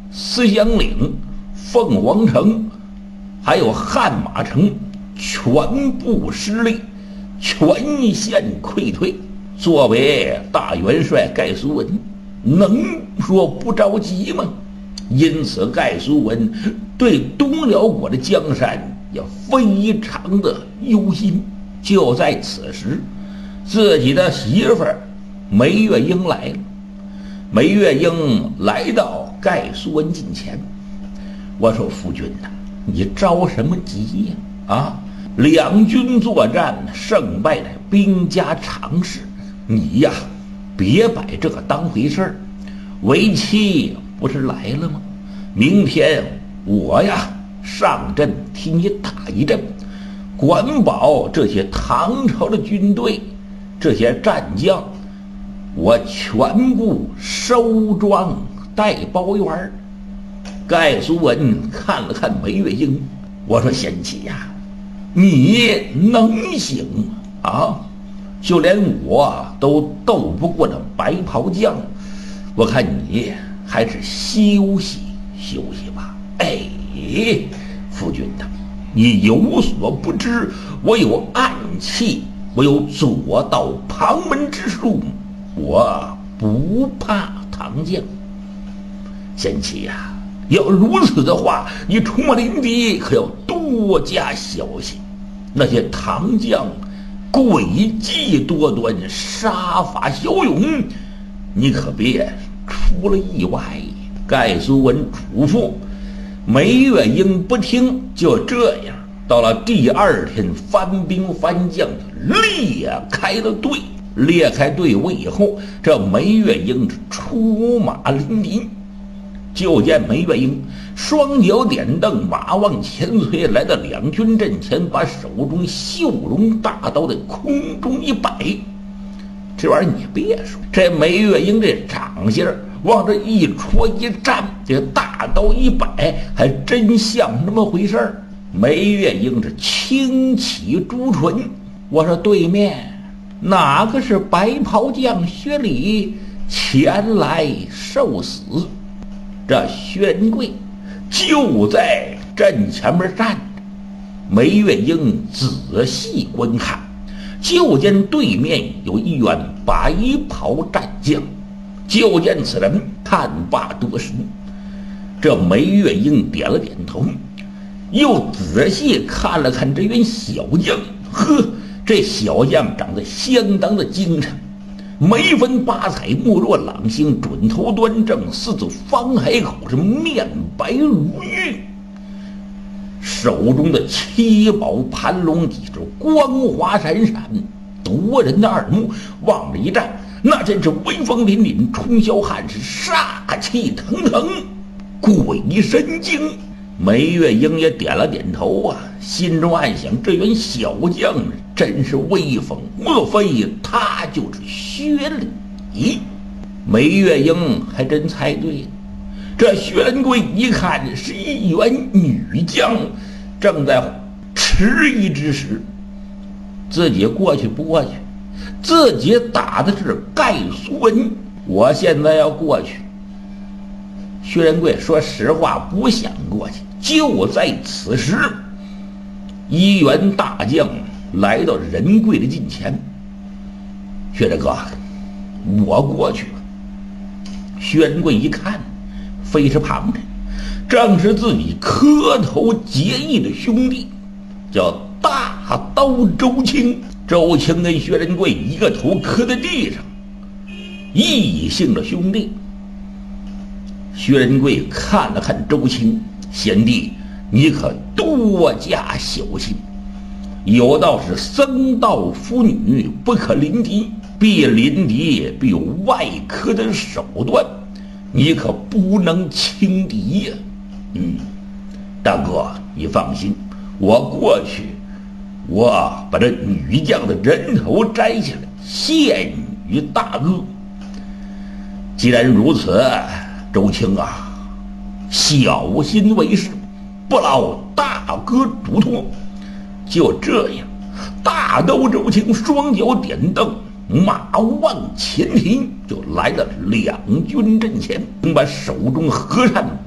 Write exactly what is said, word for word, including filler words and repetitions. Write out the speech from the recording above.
思乡岭、凤凰城，还有悍马城，全部失利，全线溃退。作为大元帅盖苏文，能说不着急吗？因此盖苏文对东辽国的江山也非常的忧心。就在此时，自己的媳妇儿梅月英来了。梅月英来到盖苏文近前，我说：“夫君呐、啊，你着什么急呀？啊，两军作战，胜败的兵家常事，你呀，别把这个当回事儿。为妻不是来了吗？明天我呀上阵替你打一阵，管保这些唐朝的军队，这些战将，我全部收庄带包圆。”盖苏文看了看梅月英，我说：“贤妻呀，你能行吗？啊，就连我都斗不过这白袍将，我看你还是休息休息吧。”哎，夫君呐，你有所不知，我有暗器，我有左道旁门之术，我不怕唐将。贤妻呀，要如此的话，你出没临敌可要多加小心。那些唐将诡计多端，杀伐骁勇，你可别出了意外。盖苏文嘱咐，梅月英不听。就这样，到了第二天，番兵番将裂开了队。裂开队伍以后，这梅月英出马临敌。就见梅月英双脚点蹬，马往前催，来到两军阵前，把手中绣龙大刀在空中一摆。这玩意儿你别说，这梅月英这长相往这一戳一站，这大刀一摆，还真像那么回事儿。梅月英是轻启朱唇，我说：“对面哪个是白袍将薛礼前来受死？”这薛仁贵就在阵前面站着。梅月英仔细观看，就见对面有一员白袍战将。就见此人看罢得实，这梅月英点了点头，又仔细看了看这员小将。呵，这小将长得相当的精神，眉分八彩，目若朗星，准头端正，四字方海口，是面白如玉，手中的七宝盘龙戟是光华闪闪，夺人的耳目。往这一站，那真是威风凛凛，冲霄悍士，杀气腾腾，鬼神惊。梅月英也点了点头啊，心中暗想：这员小将真是威风，莫非他就是薛礼？梅月英还真猜对了。这薛仁贵一看是一员女将，正在迟疑之时，自己过去不过去？自己打的是盖苏文，我现在要过去。薛仁贵说实话不想过去。就在此时，一员大将来到仁贵的近前：“薛大哥，我过去了。”薛仁贵一看，非是旁人，正是自己磕头结义的兄弟，叫大刀周青。周青跟薛仁贵一个头磕在地上，异姓的兄弟。薛仁贵看了看周青：“贤弟，你可多加小心。有道是僧道妇女不可临敌，必临敌必有外科的手段，你可不能轻敌呀。”“嗯，大哥你放心，我过去，我把这女将的人头摘下来献于大哥。”既然如此，周青啊，小心为是，不劳大哥嘱托。就这样，大刀周青双脚点蹬，马往前蹄，就来到两军阵前，把手中和善